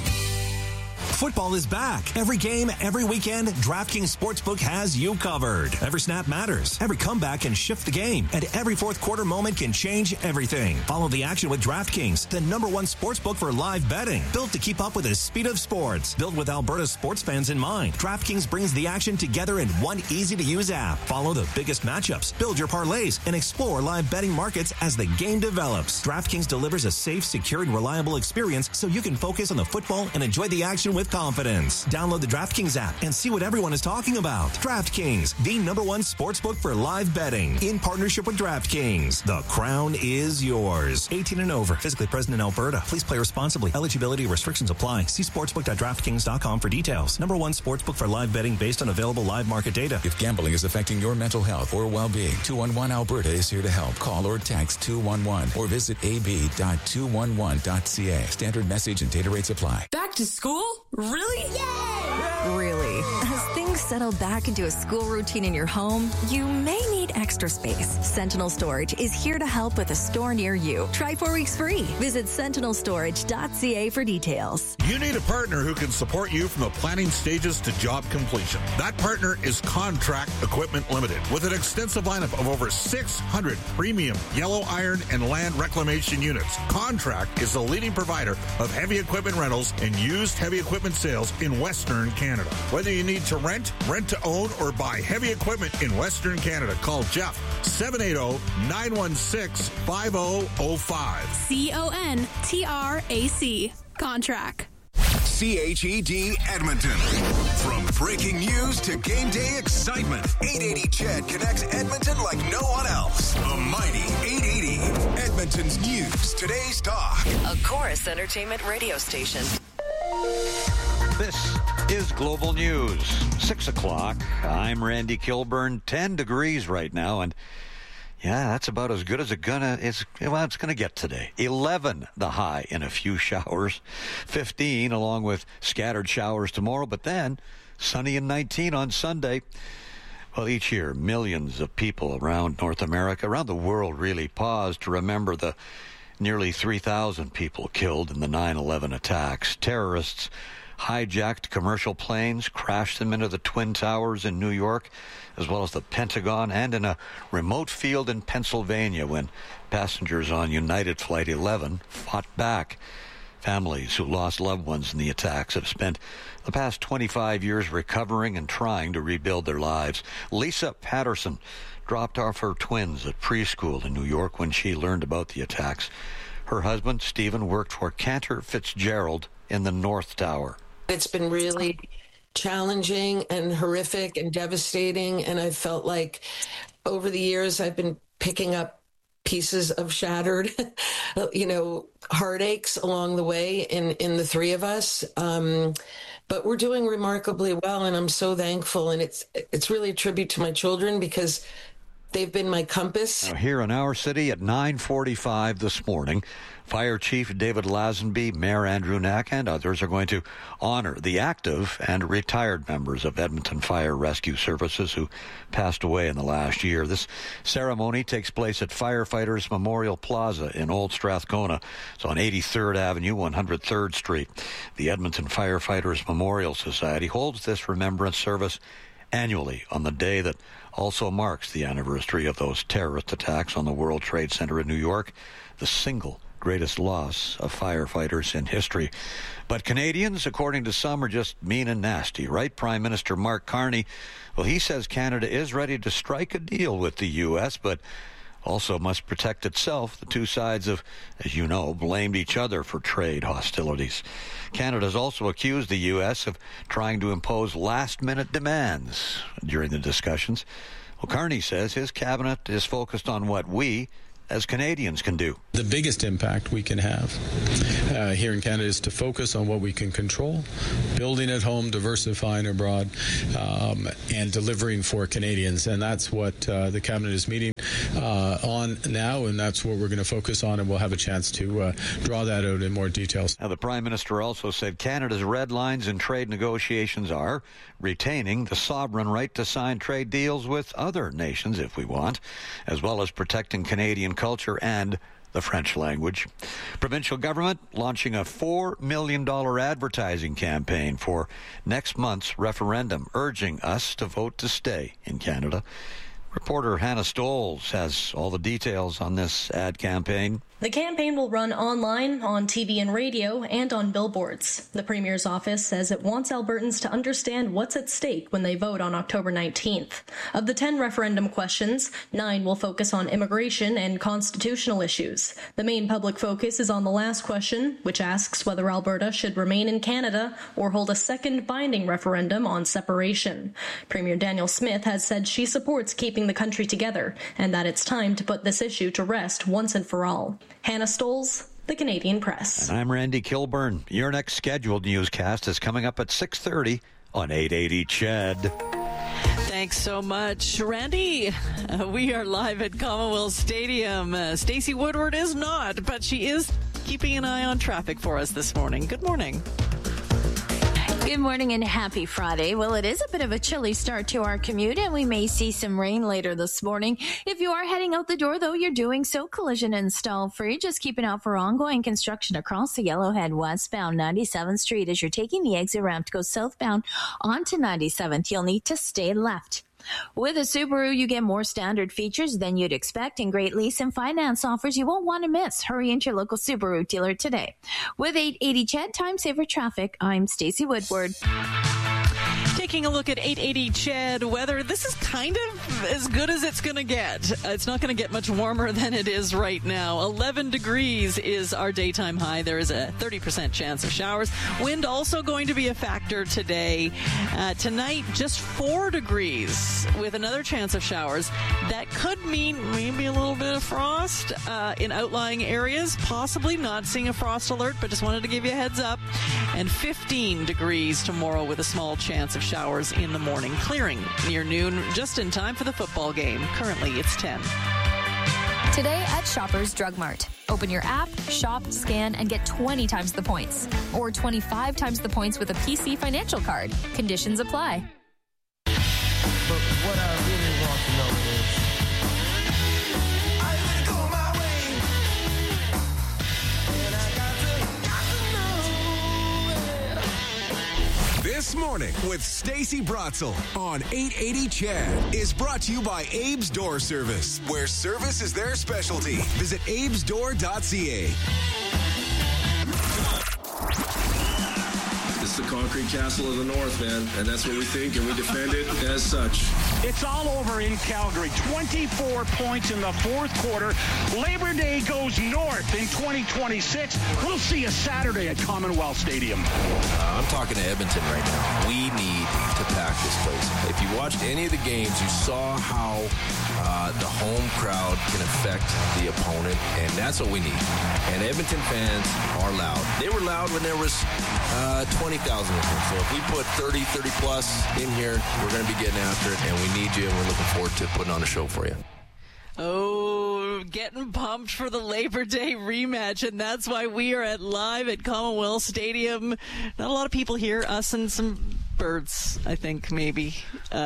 Football is back. Every game, every weekend, DraftKings Sportsbook has you covered. Every snap matters. Every comeback can shift the game. And every fourth quarter moment can change everything. Follow the action with DraftKings, the number one sportsbook for live betting. Built to keep up with the speed of sports. Built with Alberta sports fans in mind. DraftKings brings the action together in one easy-to-use app. Follow the biggest matchups, build your parlays, and explore live betting markets as the game develops. DraftKings delivers a safe, secure, and reliable experience so you can focus on the football and enjoy the action with confidence. Download the DraftKings app and see what everyone is talking about. DraftKings, the number one sportsbook for live betting. In partnership with DraftKings, the crown is yours. eighteen and over. Physically present in Alberta. Please play responsibly. Eligibility restrictions apply. See sportsbook dot draftkings dot com for details. Number one sportsbook for live betting based on available live market data. If gambling is affecting your mental health or well-being, two one one Alberta is here to help. Call or text two one one or visit a b dot two one one dot c a. Standard message and data rates apply. Back to school? Really? Yay! Really. As things settle back into a school routine in your home, you may need extra space. Sentinel Storage is here to help with a store near you. Try four weeks free. Visit sentinel storage dot c a for details. You need a partner who can support you from the planning stages to job completion. That partner is Contract Equipment Limited. With an extensive lineup of over six hundred premium yellow iron and land reclamation units, Contract is the leading provider of heavy equipment rentals and used heavy equipment sales in Western Canada. Whether you need to rent, rent to own, or buy heavy equipment in Western Canada, call Jeff, seven eight zero, nine one six, five zero zero five. C O N T R A C. Contract. C H E D Edmonton. From breaking news to game day excitement, eight eighty C H E D connects Edmonton like no one else. The mighty eight eighty. Edmonton's news, today's talk. A Chorus Entertainment radio station. This is Global News. Six o'clock. I'm Randy Kilburn. Ten degrees right now, and yeah, that's about as good as it gonna it's well it's gonna get today. Eleven the high in a few showers. Fifteen along with scattered showers tomorrow, but then sunny and nineteen on Sunday. Well, each year millions of people around North America, around the world really, pause to remember the nearly three thousand people killed in the nine eleven attacks. Terrorists hijacked commercial planes, crashed them into the Twin Towers in New York, as well as the Pentagon, and in a remote field in Pennsylvania when passengers on United Flight eleven fought back. Families who lost loved ones in the attacks have spent the past twenty-five years recovering and trying to rebuild their lives. Lisa Patterson dropped off her twins at preschool in New York when she learned about the attacks. Her husband, Stephen, worked for Cantor Fitzgerald in the North Tower. It's been really challenging and horrific and devastating, and I felt like over the years I've been picking up pieces of shattered, you know, heartaches along the way in, in the three of us. Um, but we're doing remarkably well, and I'm so thankful. And it's it's really a tribute to my children because they've been my compass. Now, here in our city at nine forty-five this morning, Fire Chief David Lazenby, Mayor Andrew Knack, and others are going to honor the active and retired members of Edmonton Fire Rescue Services who passed away in the last year. This ceremony takes place at Firefighters Memorial Plaza in Old Strathcona. It's on eighty-third Avenue, one hundred third Street. The Edmonton Firefighters Memorial Society holds this remembrance service annually on the day that also marks the anniversary of those terrorist attacks on the World Trade Center in New York, the single greatest loss of firefighters in history. But Canadians, according to some, are just mean and nasty, right? Prime Minister Mark Carney, well, he says Canada is ready to strike a deal with the U S, but also must protect itself. The two sides have, as you know, blamed each other for trade hostilities. Canada has also accused the U S of trying to impose last-minute demands during the discussions. Well, Carney says his cabinet is focused on what we, as Canadians, can do. The biggest impact we can have uh, here in Canada is to focus on what we can control, building at home, diversifying abroad, um, and delivering for Canadians. And that's what uh, the Cabinet is meeting uh, on now, and that's what we're going to focus on, and we'll have a chance to uh, draw that out in more details. Now, the Prime Minister also said Canada's red lines in trade negotiations are retaining the sovereign right to sign trade deals with other nations if we want, as well as protecting Canadian culture and the French language. Provincial government launching a four million dollars advertising campaign for next month's referendum, urging us to vote to stay in Canada. Reporter Hannah Stolz has all the details on this ad campaign. The campaign will run online, on T V and radio, and on billboards. The Premier's office says it wants Albertans to understand what's at stake when they vote on October nineteenth. Of the ten referendum questions, nine will focus on immigration and constitutional issues. The main public focus is on the last question, which asks whether Alberta should remain in Canada or hold a second binding referendum on separation. Premier Danielle Smith has said she supports keeping the country together and that it's time to put this issue to rest once and for all. Hannah Stolz, The Canadian Press. And I'm Randy Kilburn. Your next scheduled newscast is coming up at six thirty on eight eighty C H E D. Thanks so much, Randy. Uh, we are live at Commonwealth Stadium. Uh, Stacey Woodward is not, but she is keeping an eye on traffic for us this morning. Good morning. Good morning and happy Friday. Well, it is a bit of a chilly start to our commute, and we may see some rain later this morning. If you are heading out the door, though, you're doing so collision and stall free. Just keep an eye out for ongoing construction across the Yellowhead westbound ninety-seventh Street. As you're taking the exit ramp to go southbound onto ninety-seventh, you'll need to stay left. With a Subaru, you get more standard features than you'd expect and great lease and finance offers you won't want to miss. Hurry into your local Subaru dealer today. With eight eighty C H E D Time Saver Traffic, I'm Stacey Woodward. Taking a look at eight eighty C H E D weather, this is kind of as good as it's going to get. It's not going to get much warmer than it is right now. eleven degrees is our daytime high. There is a thirty percent chance of showers. Wind also going to be a factor today. Uh, tonight, just four degrees with another chance of showers. That could mean maybe a little bit of frost uh, in outlying areas. Possibly not seeing a frost alert, but just wanted to give you a heads up. And fifteen degrees tomorrow with a small chance of showers. Showers in the morning, clearing near noon, just in time for the football game. Currently, it's ten. Today at Shoppers Drug Mart. Open your app, shop, scan, and get twenty times the points. Or twenty-five times the points with a P C financial card. Conditions apply. But what I really want to know is, I let it go my way. And I got to, got to know it. This Morning with Stacey Bratzel on eight eighty C H E D is brought to you by Abe's Door Service, where service is their specialty. Visit abes door dot c a. It's the concrete castle of the North, man, and that's what we think, and we defend it as such. It's all over in Calgary. twenty-four points in the fourth quarter. Labor Day goes north in twenty twenty-six. We'll see you Saturday at Commonwealth Stadium. Uh, I'm talking to Edmonton right now. We need to pack this place. If you watched any of the games, you saw how uh, the home crowd can affect the opponent, and that's what we need. And Edmonton fans are loud. They were loud when there was uh, twenty thousand of them. So if we put thirty, thirty plus in here, we're going to be getting after it, and we need you, and we're looking forward to putting on a show for you. Oh, getting pumped for the Labor Day rematch, and that's why we are at live at Commonwealth Stadium. Not a lot of people here, us and some birds, I think, maybe.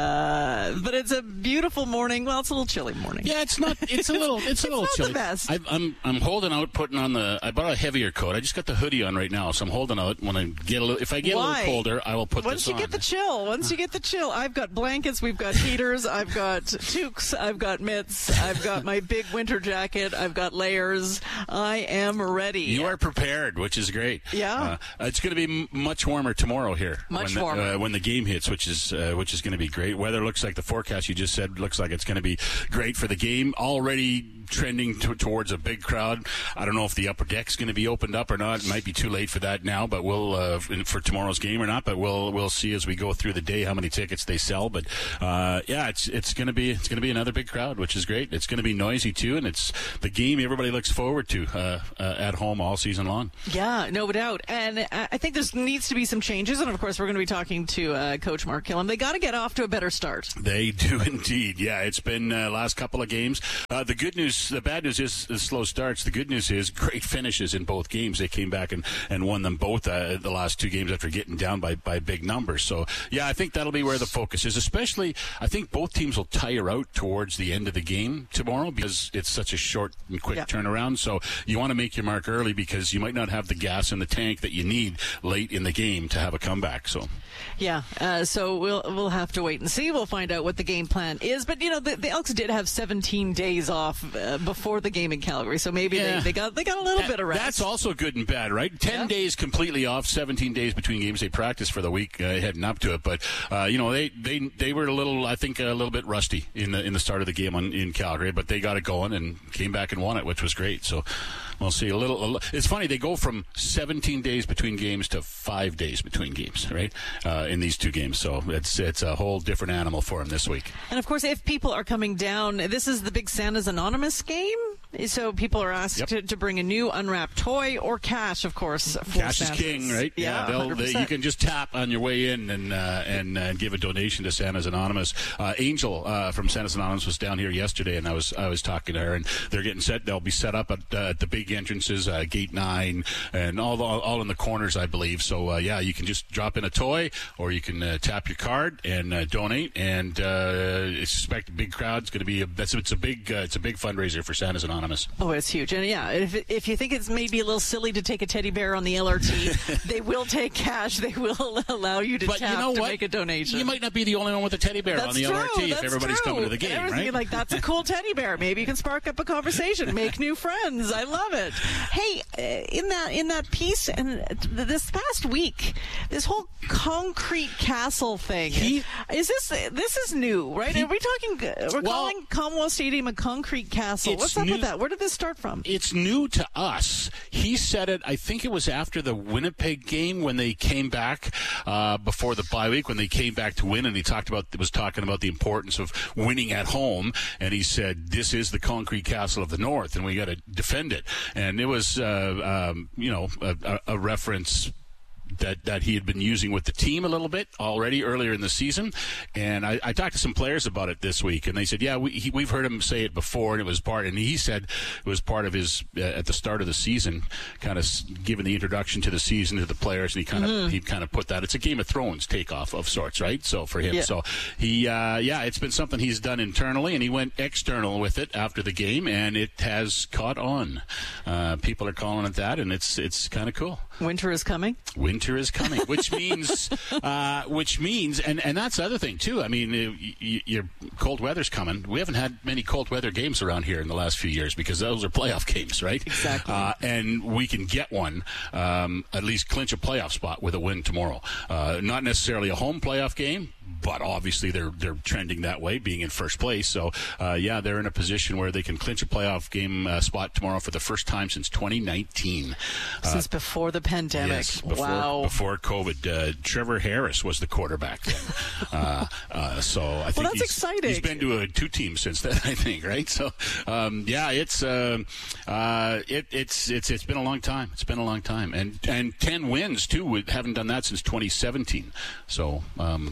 Uh, but it's a beautiful morning. Well, it's a little chilly morning. Yeah, it's not. It's a little. It's, it's a little not chilly. The best. I, I'm I'm holding out, putting on the. I bought a heavier coat. I just got the hoodie on right now, so I'm holding out. When I get a little, if I get Why? a little colder, I will put Once this on. Once you get the chill, once you get the chill, I've got blankets, we've got heaters, I've got toques, I've got mitts, I've got my big winter jacket, I've got layers. I am ready. You are prepared, which is great. Yeah, uh, it's going to be m- much warmer tomorrow here. Much when the, warmer uh, when the game hits, which is uh, which is going to be great. Weather looks like the forecast you just said looks like it's going to be great for the game. Already trending to, towards a big crowd. I don't know if the upper deck's going to be opened up or not. It might be too late for that now, but we'll uh, for tomorrow's game or not. But we'll we'll see as we go through the day how many tickets they sell. But uh, yeah, it's it's going to be it's going to be another big crowd, which is great. It's going to be noisy too, and it's the game everybody looks forward to uh, uh, at home all season long. Yeah, no doubt. And I think there needs to be some changes, and of course we're going to be talking to uh, Coach Mark Killam. They got to get off to a better start. They do indeed. Yeah, it's been uh, last couple of games. Uh, the good news, the bad news is the slow starts. The good news is great finishes in both games. They came back and, and won them both uh, the last two games after getting down by, by big numbers. So, yeah, I think that'll be where the focus is. Especially, I think both teams will tire out towards the end of the game tomorrow because it's such a short and quick yeah. turnaround. So you want to make your mark early because you might not have the gas in the tank that you need late in the game to have a comeback. So, yeah, uh, so we'll we'll have to wait and see. We'll find out what the game plan is. But you know, the, the Elks did have seventeen days off uh, before the game in Calgary, so maybe yeah. they, they got they got a little that, bit of rest. That's also good and bad, right? Ten yeah. days completely off, seventeen days between games. They practiced for the week uh, heading up to it, but uh, you know they, they they were a little, I think, a little bit rusty in the in the start of the game on, in Calgary, but they got it going and came back and won it, which was great. So we'll see. A little. A little it's funny they go from seventeen days between games to five days between games, right? Uh, in these two games, so it's it's a whole different animal for them this week. And of course, if people are coming down, this is the big Santa's Anonymous game. So people are asked yep. to, to bring a new unwrapped toy or cash, of course. For cash Santa's. is king, right? Yeah, yeah they, you can just tap on your way in and uh, and uh, give a donation to Santa's Anonymous. Uh, Angel uh, from Santa's Anonymous was down here yesterday, and I was I was talking to her, and they're getting set. They'll be set up at, uh, at the big entrances, uh, Gate Nine, and all the, all in the corners, I believe. So uh, yeah, you can just drop in a toy, or you can uh, tap your card and uh, donate. And uh, I suspect a big crowd's going to be a, that's it's a big uh, it's a big fundraiser for Santa's Anonymous. Oh, it's huge. And yeah, if if you think it's maybe a little silly to take a teddy bear on the L R T, they will take cash. They will allow you to but tap you know to what? make a donation. You might not be the only one with a teddy bear that's on the true, L R T if that's everybody's true. coming to the game, Everything right? Like, that's a cool teddy bear. Maybe you can spark up a conversation, make new friends. I love it. Hey, in that in that piece, and this past week, this whole concrete castle thing, he, is this this is new, right? He, Are we talking? We're well, calling Commonwealth Stadium a concrete castle. What's up new, with that? Where did this start from? It's new to us. He said it, I think it was after the Winnipeg game when they came back uh, before the bye week, when they came back to win, and he talked about was talking about the importance of winning at home, and he said, this is the concrete castle of the North, and we got to defend it. And it was, uh, um, you know, a, a reference that that he had been using with the team a little bit already earlier in the season. And I, I talked to some players about it this week, and they said, yeah, we, he, we've heard him say it before, and it was part, and he said it was part of his, uh, at the start of the season, kind of giving the introduction to the season to the players, and he kind of mm-hmm. he kind of put that, it's a Game of Thrones takeoff of sorts, right? So for him, yeah. so he, uh, yeah, it's been something he's done internally, and he went external with it after the game, and it has caught on. Uh, people are calling it that, and it's it's kind of cool. Winter is coming. Winter is coming, which means, uh, which means, and, and that's the other thing too. I mean, you, you, your cold weather's coming. We haven't had many cold weather games around here in the last few years because those are playoff games, right? Exactly. Uh, and we can get one, um, at least clinch a playoff spot with a win tomorrow. Uh, not necessarily a home playoff game, but obviously they're they're trending that way, being in first place. So, uh, yeah, they're in a position where they can clinch a playoff game uh, spot tomorrow for the first time since twenty nineteen. Since uh, before the pandemic. Yes, before, wow. Before COVID. Uh, Trevor Harris was the quarterback then. uh, uh, so I think well, that's he's, exciting. He's been to a, two teams since then, I think, right? So, um, yeah, it's uh, uh, it, it's it's it's been a long time. It's been a long time, and and ten wins too. We haven't done that since twenty seventeen. So, um,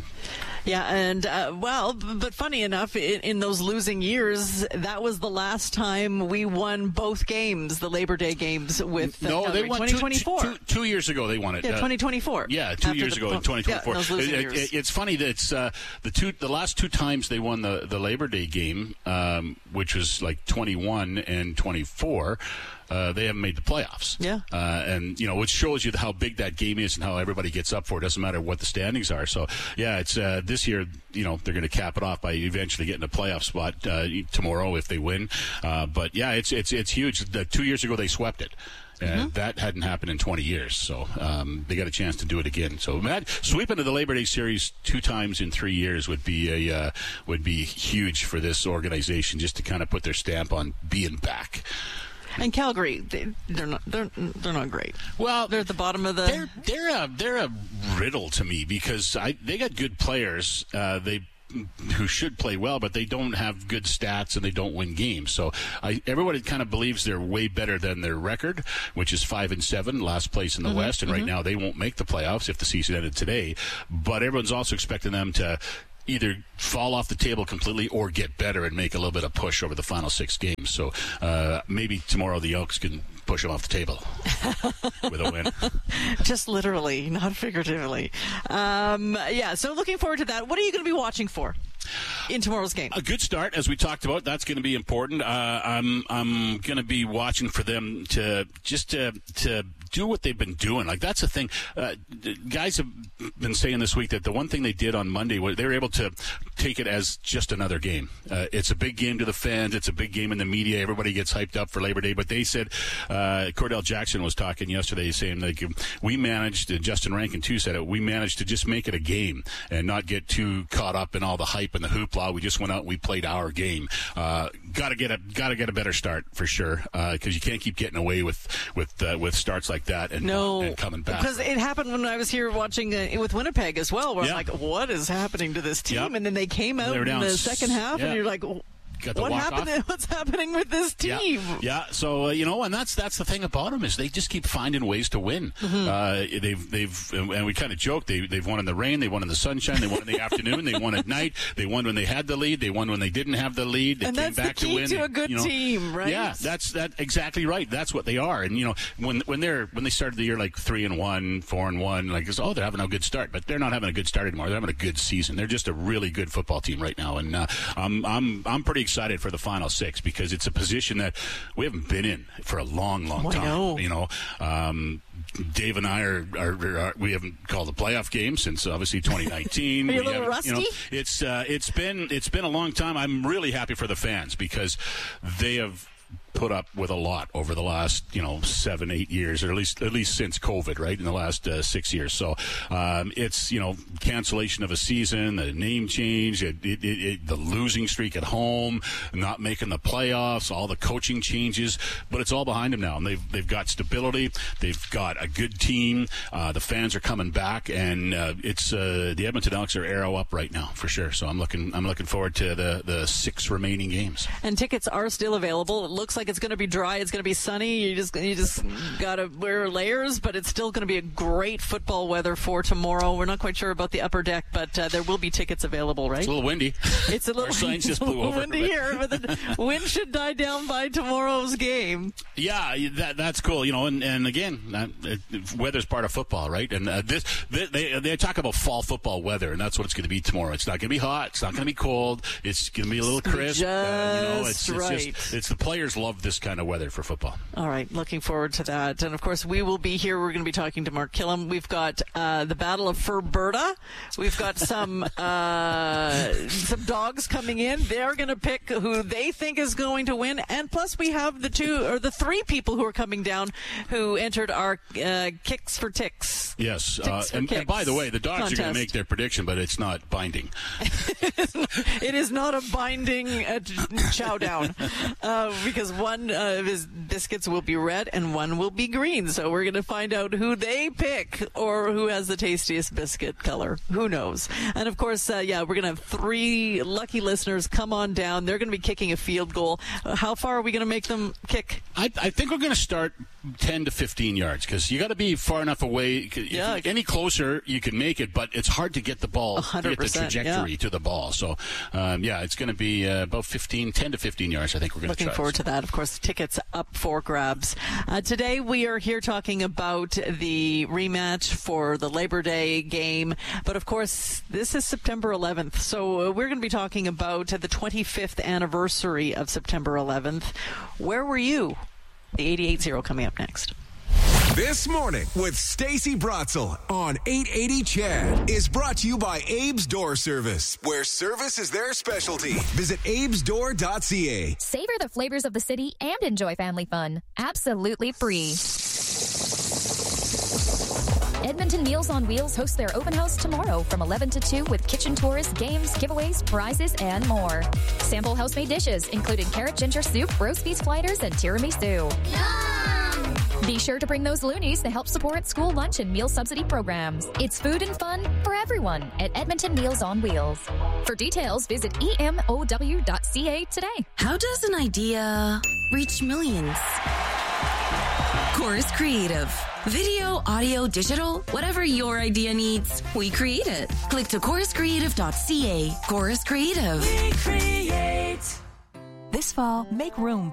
Yeah, and, uh, well, but funny enough, in, in those losing years, that was the last time we won both games, the Labor Day games with uh, No, Calgary. they won twenty twenty-four. Two, two, two years ago they won it. Yeah, twenty twenty-four. Uh, yeah, two After years the, ago in twenty twenty-four. Yeah, those losing it, years. it, it's funny that it's, uh, the two, the last two times they won the, the Labor Day game, um, which was like twenty-one and twenty-four. Uh, they haven't made the playoffs. Yeah. Uh, and, you know, which shows you how big that game is and how everybody gets up for it. Doesn't matter what the standings are. So, yeah, it's uh, this year, you know, they're going to cap it off by eventually getting a playoff spot uh, tomorrow if they win. Uh, but, yeah, it's it's it's huge. The, two years ago, they swept it. And mm-hmm. that hadn't happened in twenty years, so um, they got a chance to do it again. So, Matt, sweeping to the Labor Day Series two times in three years would be a uh, would be huge for this organization, just to kind of put their stamp on being back. And Calgary, they, they're not they're they're not great. Well, they're at the bottom of the. They're they're a they're a riddle to me because I they got good players. Uh, they. who should play well, but they don't have good stats and they don't win games. So I, everybody kind of believes they're way better than their record, which is five and seven, last place in the mm-hmm, West, and mm-hmm. right now they won't make the playoffs if the season ended today. But everyone's also expecting them to either fall off the table completely or get better and make a little bit of push over the final six games. So uh, maybe tomorrow the Elks can push them off the table with a win. Just literally, not figuratively. Um, yeah, so looking forward to that. What are you going to be watching for in tomorrow's game? A good start, as we talked about. That's going to be important. Uh, I'm I'm going to be watching for them to just to to do what they've been doing. Like, that's the thing. Uh, guys have been saying this week that the one thing they did on Monday was they were able to take it as just another game. Uh, it's a big game to the fans. It's a big game in the media. Everybody gets hyped up for Labor Day. But they said, uh, Cordell Jackson was talking yesterday saying, like, we managed, and Justin Rankin too said it, we managed to just make it a game and not get too caught up in all the hype and the hoopla. We just went out and we played our game. Uh, got to get a got to get a better start for sure, because uh, you can't keep getting away with with uh, with starts like that and, no, uh, and coming back. Because it happened when I was here watching uh, with Winnipeg as well, where yeah. I'm like, what is happening to this team? Yep. And then they came out in the second half, yeah. and you're like, what happened? What's happening with this team? Yeah, yeah. So uh, you know, and that's that's the thing about them is they just keep finding ways to win. Mm-hmm. Uh, they've they've and we kind of joked they they've won in the rain, they won in the sunshine, they won in the afternoon, they won at night, they won when they had the lead, they won when they didn't have the lead. They and came that's back the key to win. to a good you know, team, right? Yeah, that's that exactly right. That's what they are. And you know, when when they're when they started the year like three and one, four and one, like oh they're having a good start, but they're not having a good start anymore. They're having a good season. They're just a really good football team right now, and uh, I'm I'm I'm pretty excited for the final six because it's a position that we haven't been in for a long, long time. I know. You know, um, Dave and I are, are, are we haven't called a playoff game since obviously twenty nineteen. Are you we a little rusty? You know, it's uh, it's been it's been a long time. I'm really happy for the fans because they have put up with a lot over the last, you know, seven, eight years, or at least at least since COVID, right, in the last uh, six years. So um, it's, you know, cancellation of a season, the name change, it, it, it, it, the losing streak at home, not making the playoffs, all the coaching changes, but it's all behind them now. And they've they've got stability, they've got a good team, uh, the fans are coming back, and uh, it's uh, the Edmonton Elks are arrow up right now for sure. So I'm looking I'm looking forward to the the six remaining games. And tickets are still available. It looks like it's going to be dry. It's going to be sunny. You just you just got to wear layers, but it's still going to be a great football weather for tomorrow. We're not quite sure about the upper deck, but uh, there will be tickets available, right? It's a little windy. It's a little, Our signs just blew over, windy but... here, but the wind should die down by tomorrow's game. Yeah, that that's cool. You know, and, and again, that, it, weather's part of football, right? And uh, this they, they they talk about fall football weather, and that's what it's going to be tomorrow. It's not going to be hot. It's not going to be cold. It's going to be a little crisp. Just uh, you know, it's, right. It's, just, it's the players love this kind of weather for football. All right, looking forward to that. And, of course, we will be here. We're going to be talking to Mark Killam. We've got uh, the Battle of Ferberta. We've got some uh, some dogs coming in. They're going to pick who they think is going to win. And plus, we have the two or the three people who are coming down who entered our uh, Kicks for Ticks. Yes. Ticks Uh, for and, and by the way, the dogs contest. are going to make their prediction, but it's not binding. It is not a binding uh, chow down uh, because one uh, of his biscuits will be red and one will be green. So we're going to find out who they pick or who has the tastiest biscuit color. Who knows? And of course, uh, yeah, we're going to have three lucky listeners come on down. They're going to be kicking a field goal. Uh, how far are we going to make them kick? I, I think we're going to start ten to fifteen yards, because you got to be far enough away. Yeah. Any closer, you can make it, but it's hard to get the ball, one hundred percent, get the trajectory yeah. to the ball. So, um, yeah, it's going to be uh, about fifteen, ten to fifteen yards, I think we're going to try. Looking forward to that. Of course, tickets up for grabs. Uh, today, we are here talking about the rematch for the Labor Day game. But, of course, this is September eleventh. So, uh, we're going to be talking about the twenty-fifth anniversary of September eleventh. Where were you? The eighty-eight zero coming up next. This Morning with Stacey Brotzel on eight eighty C H E D is brought to you by Abe's Door Service, where service is their specialty. Visit abes door dot c a. Savor the flavors of the city and enjoy family fun. Absolutely free. Edmonton Meals on Wheels hosts their open house tomorrow from eleven to two with kitchen tours, games, giveaways, prizes, and more. Sample house-made dishes, including carrot ginger soup, roast beef sliders, and tiramisu. Yum! Be sure to bring those loonies to help support school lunch and meal subsidy programs. It's food and fun for everyone at Edmonton Meals on Wheels. For details, visit E M O W dot C A today. How does an idea reach millions? Chorus Creative. Video, audio, digital, whatever your idea needs, we create it. Click to chorus creative dot c a. Chorus Creative. We create. This fall, make room